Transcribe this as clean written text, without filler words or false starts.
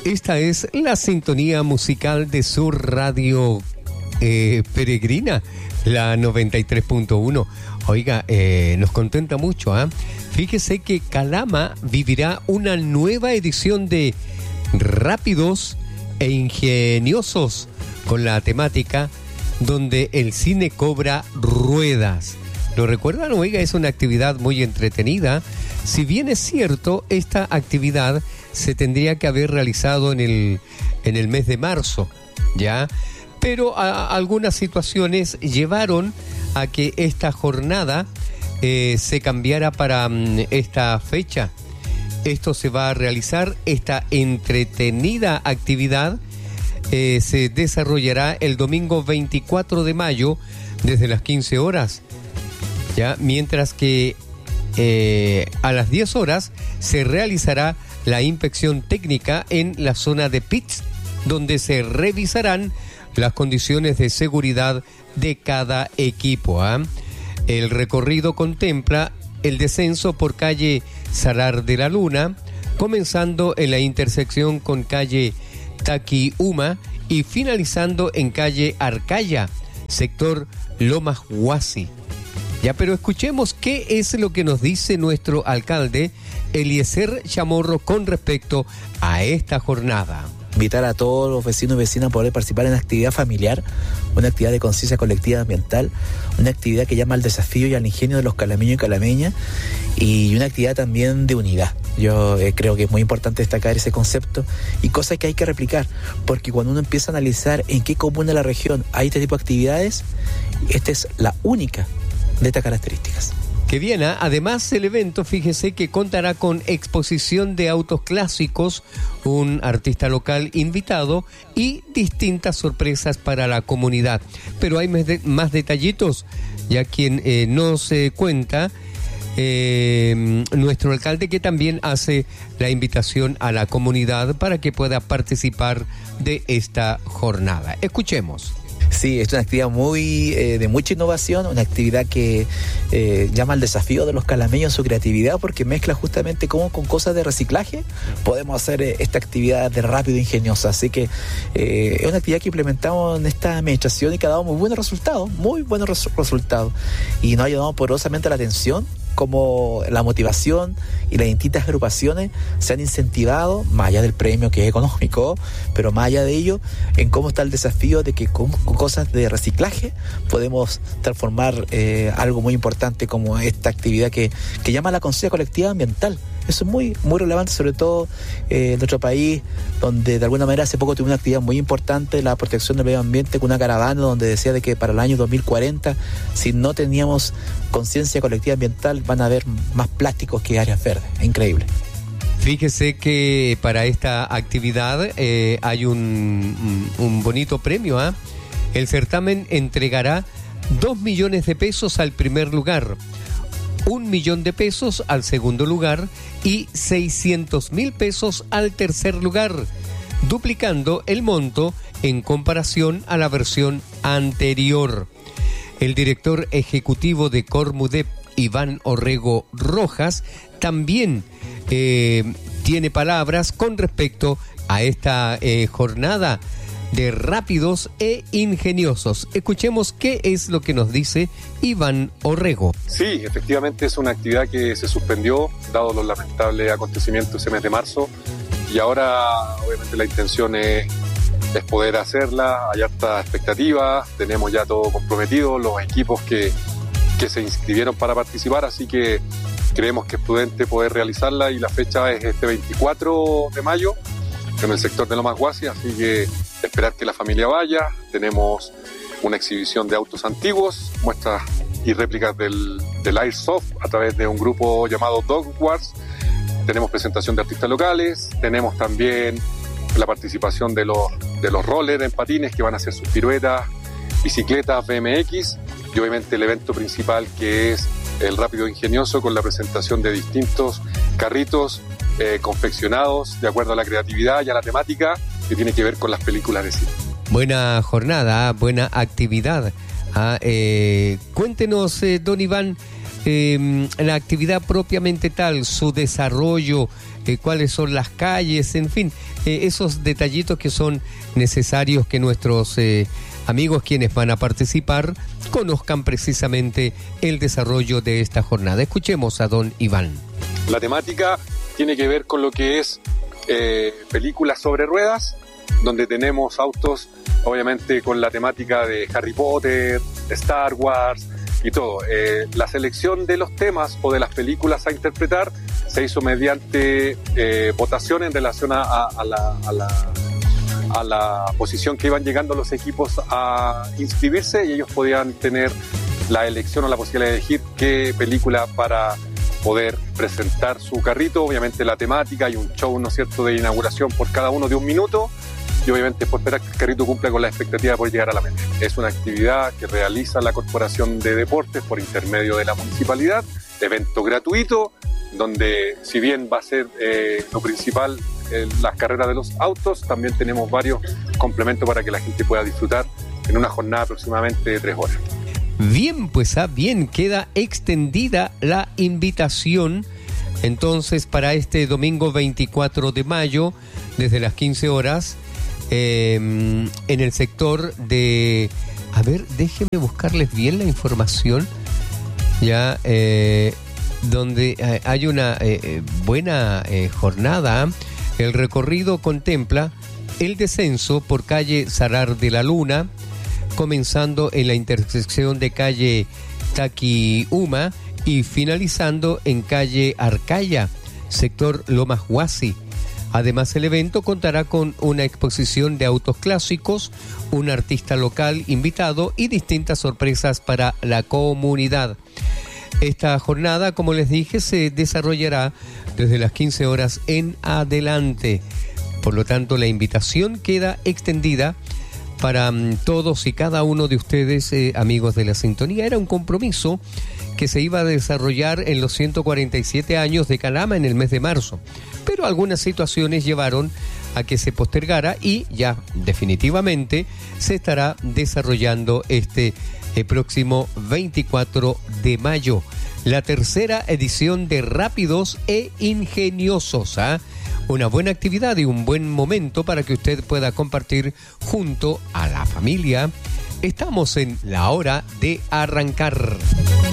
Esta es la sintonía musical de su radio peregrina, la 93.1. Oiga, nos contenta mucho, ¿eh? Fíjese que Calama vivirá una nueva edición de Rápidos e Ingeniosos con la temática donde el cine cobra ruedas. ¿Lo recuerdan? Oiga, es una actividad muy entretenida. Si bien es cierto, esta actividad se tendría que haber realizado en el mes de marzo, ¿ya? Pero algunas situaciones llevaron a que esta jornada se cambiara para esta fecha. Esto se va a realizar, esta entretenida actividad se desarrollará el domingo 24 de mayo desde las 15 horas, ¿ya? Mientras que a las 10 horas se realizará la inspección técnica en la zona de pits, donde se revisarán las condiciones de seguridad de cada equipo, ¿eh? El recorrido contempla el descenso por calle Salar de la Luna, comenzando en la intersección con calle Taquiuma y finalizando en calle Arcaya, sector Lomas Huasi. Ya, pero escuchemos qué es lo que nos dice nuestro alcalde, Eliezer Chamorro, con respecto a esta jornada. Invitar a todos los vecinos y vecinas a poder participar en una actividad familiar, una actividad de conciencia colectiva ambiental, una actividad que llama al desafío y al ingenio de los calameños y calameñas, y una actividad también de unidad. Yo creo que es muy importante destacar ese concepto y cosas que hay que replicar, porque cuando uno empieza a analizar en qué comuna de la región hay este tipo de actividades, esta es la única de estas características. Que bien, ¿eh? Además el evento, fíjese que contará con exposición de autos clásicos, un artista local invitado y distintas sorpresas para la comunidad. Pero hay más detallitos, ya quien nos cuenta nuestro alcalde, que también hace la invitación a la comunidad para que pueda participar de esta jornada. Escuchemos. Sí, es una actividad de mucha innovación, una actividad que llama al desafío de los calameños su creatividad, porque mezcla justamente cómo con cosas de reciclaje podemos hacer esta actividad de rápido e ingeniosa. Así que es una actividad que implementamos en esta administración y que ha dado muy buenos resultados, y nos ha llamado poderosamente la atención como la motivación y las distintas agrupaciones se han incentivado, más allá del premio que es económico, pero más allá de ello, en cómo está el desafío de que con cosas de reciclaje podemos transformar algo muy importante como esta actividad que llama la conciencia colectiva ambiental. Eso es muy, muy relevante, sobre todo en nuestro país, donde de alguna manera hace poco tuvimos una actividad muy importante, la protección del medio ambiente, con una caravana donde decía de que para el año 2040, si no teníamos conciencia colectiva ambiental, van a haber más plásticos que áreas verdes. Es increíble. Fíjese que para esta actividad hay un bonito premio, ¿eh? El certamen entregará 2 millones de pesos al primer lugar, 1 millón de pesos al segundo lugar y 600,000 pesos al tercer lugar, duplicando el monto en comparación a la versión anterior. El director ejecutivo de Cormudep, Iván Orrego Rojas, también tiene palabras con respecto a esta jornada de rápidos e ingeniosos. Escuchemos qué es lo que nos dice Iván Orrego. Sí, efectivamente es una actividad que se suspendió dado los lamentables acontecimientos ese mes de marzo, y ahora obviamente la intención es poder hacerla. Hay harta expectativa, tenemos ya todo comprometido, los equipos que se inscribieron para participar, así que creemos que es prudente poder realizarla, y la fecha es este 24 de mayo en el sector de Lomas Huasi, así que esperar que la familia vaya. Tenemos una exhibición de autos antiguos, muestras y réplicas del Airsoft a través de un grupo llamado Dog Wars. Tenemos presentación de artistas locales, tenemos también la participación de los rollers en patines que van a hacer sus piruetas, bicicletas, BMX, y obviamente el evento principal, que es el Rápido Ingenioso, con la presentación de distintos carritos confeccionados de acuerdo a la creatividad y a la temática que tiene que ver con las películas de cine. Buena jornada, buena actividad. Cuéntenos, don Iván, la actividad propiamente tal, su desarrollo, cuáles son las calles, en fin, esos detallitos que son necesarios que nuestros amigos quienes van a participar conozcan precisamente el desarrollo de esta jornada. Escuchemos a don Iván. La temática tiene que ver con lo que es películas sobre ruedas, donde tenemos autos, obviamente con la temática de Harry Potter, Star Wars y todo. La selección de los temas o de las películas a interpretar se hizo mediante votación en relación a la posición que iban llegando los equipos a inscribirse, y ellos podían tener la elección o la posibilidad de elegir qué película para poder presentar su carrito. Obviamente la temática y un show, ¿no es cierto?, de inauguración por cada uno de 1 minuto, y obviamente por esperar que el carrito cumpla con la expectativa de poder llegar a la meta. Es una actividad que realiza la Corporación de Deportes por intermedio de la municipalidad, evento gratuito, donde si bien va a ser lo principal las carreras de los autos, también tenemos varios complementos para que la gente pueda disfrutar en una jornada aproximadamente de 3 horas. Bien, pues bien, queda extendida la invitación entonces para este domingo 24 de mayo, desde las 15 horas, en el sector de... A ver, déjenme buscarles bien la información, ya, donde hay una buena jornada. El recorrido contempla el descenso por calle Salar de la Luna, comenzando en la intersección de calle Taquiuma y finalizando en calle Arcaya, sector Lomas Huasi. Además, el evento contará con una exposición de autos clásicos, un artista local invitado y distintas sorpresas para la comunidad. Esta jornada, como les dije, se desarrollará desde las 15 horas en adelante. Por lo tanto, la invitación queda extendida para todos y cada uno de ustedes, amigos de la sintonía. Era un compromiso que se iba a desarrollar en los 147 años de Calama en el mes de marzo, pero algunas situaciones llevaron a que se postergara y ya definitivamente se estará desarrollando este próximo 24 de mayo, la tercera edición de Rápidos e Ingeniosos. Una buena actividad y un buen momento para que usted pueda compartir junto a la familia. Estamos en la hora de arrancar.